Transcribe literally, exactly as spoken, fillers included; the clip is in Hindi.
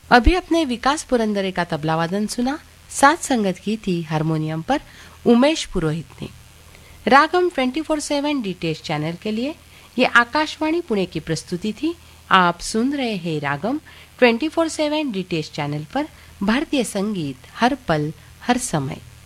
अभी अपने विकास पुरंदरे का तबला वादन सुना, साथ संगत की थी हारमोनियम पर उमेश पुरोहित ने। रागम twenty four seven DTH channel के लिए ये आकाशवाणी पुणे की प्रस्तुति थी। आप सुन रहे हैं रागम twenty four seven DTH channel पर भारतीय संगीत हर पल हर समय।